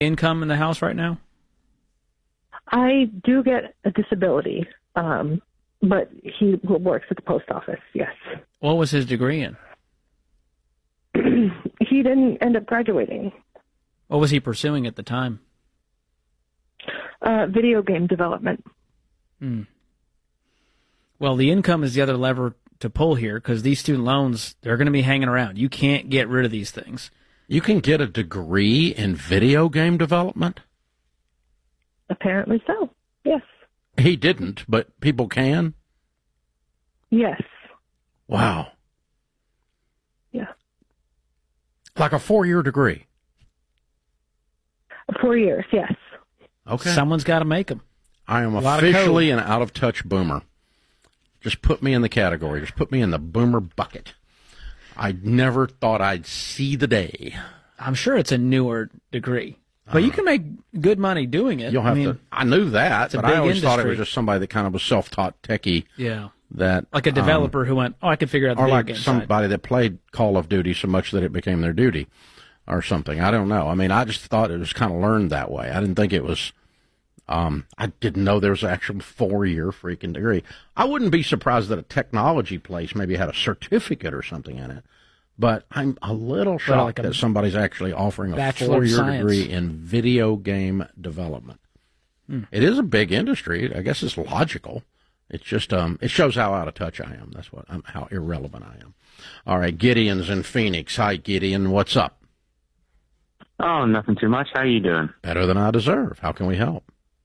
income in the house right now? I do get a disability, but he works at the post office, yes. What was his degree in? He didn't end up graduating. What was he pursuing at the time? Video game development. Well, the income is the other lever to pull here, because these student loans, they're going to be hanging around. You can't get rid of these things. You can get a degree in video game development? Apparently so, yes. He didn't, but people can? Yes. Wow. Yeah. Like a 4-year degree? 4 years, yes. Okay. Someone's got to make them. I am officially an out-of-touch boomer. Just put me in the category. Just put me in the boomer bucket. I never thought I'd see the day. I'm sure it's a newer degree. But you can make good money doing it. You'll have to. I knew that, but I always thought it was just somebody that kind of was self-taught techie. Yeah. That, like a developer who went, I can figure out the video game side. Or like somebody that played Call of Duty so much that it became their duty or something. I don't know. I mean, I just thought it was kind of learned that way. I didn't think it was... I didn't know there was an actual 4-year freaking degree. I wouldn't be surprised that a technology place maybe had a certificate or something in it. But I'm a little shocked that somebody's actually offering a 4-year degree in video game development. It is a big industry. I guess it's logical. It's just it shows how out of touch I am. That's what how irrelevant I am. All right, Gideon's in Phoenix. Hi, Gideon. What's up? Oh, nothing too much. How are you doing? Better than I deserve. How can we help?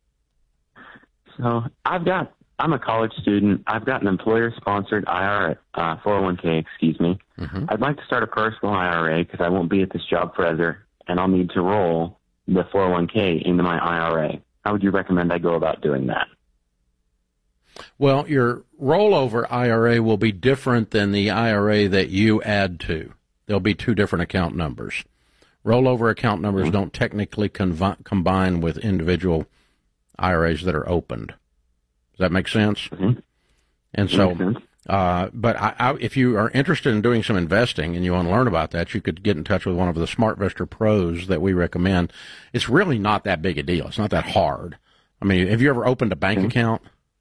So I'm a college student. I've got an employer-sponsored IRA, 401k, excuse me. Mm-hmm. I'd like to start a personal IRA because I won't be at this job forever, and I'll need to roll the 401k into my IRA. How would you recommend I go about doing that? Well, your rollover IRA will be different than the IRA that you add to. There'll be 2 different account numbers. Rollover account numbers don't technically combine with individual IRAs that are opened. Does that make sense? Mm-hmm. And so, but if you are interested in doing some investing and you want to learn about that, you could get in touch with one of the SmartVestor pros that we recommend. It's really not that big a deal. It's not that hard. I mean, have you ever opened a bank account?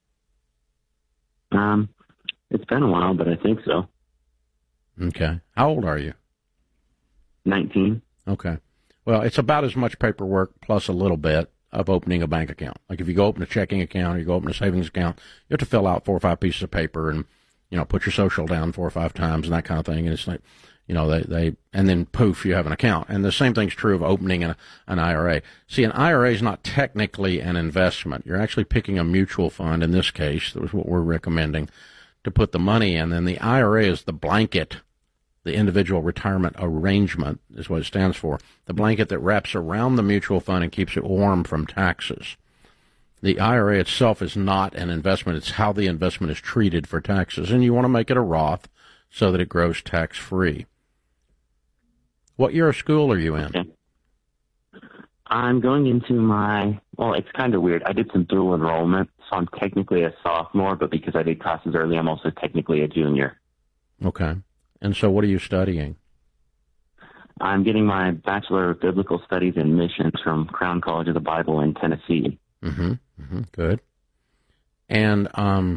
It's been a while, but I think so. Okay. How old are you? 19. Okay. Well, it's about as much paperwork plus a little bit of opening a bank account. Like if you go open a checking account or you go open a savings account, you have to fill out 4 or 5 pieces of paper and, put your social down 4 or 5 times and that kind of thing. And it's like, and then poof, you have an account. And the same thing's true of opening an IRA. See, an IRA is not technically an investment. You're actually picking a mutual fund. In this case, that was what we're recommending, to put the money in. And the IRA is the blanket. The individual retirement arrangement is what it stands for. The blanket that wraps around the mutual fund and keeps it warm from taxes. The IRA itself is not an investment. It's how the investment is treated for taxes. And you want to make it a Roth so that it grows tax-free. What year of school are you in? Okay. I'm going into it's kind of weird. I did some dual enrollment, so I'm technically a sophomore, but because I did classes early, I'm also technically a junior. Okay. And so what are you studying? I'm getting my Bachelor of Biblical Studies in Missions from Crown College of the Bible in Tennessee. Mm-hmm. Mm-hmm. Good. And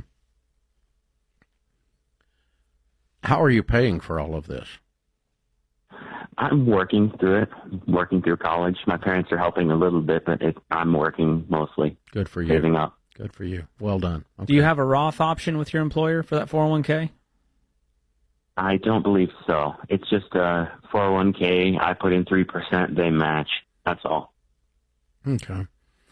how are you paying for all of this? I'm working through college. My parents are helping a little bit, but I'm working mostly. Good for you. Saving up. Good for you. Well done. Okay. Do you have a Roth option with your employer for that 401k? I don't believe so. It's just a 401k. I put in 3%. They match. That's all. Okay.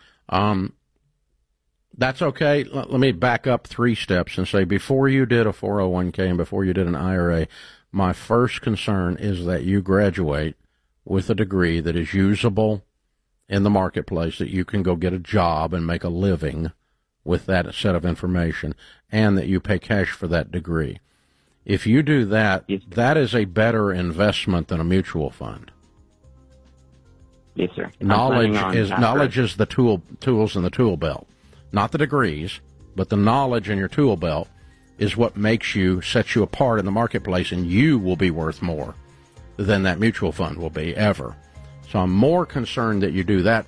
That's okay. Let me back up 3 steps and say before you did a 401k and before you did an IRA, my first concern is that you graduate with a degree that is usable in the marketplace, that you can go get a job and make a living with that set of information, and that you pay cash for that degree. If you do that, that is a better investment than a mutual fund. Yes, sir. Knowledge is the tools in the tool belt, not the degrees, but the knowledge in your tool belt is what sets you apart in the marketplace, and you will be worth more than that mutual fund will be ever. So I'm more concerned that you do that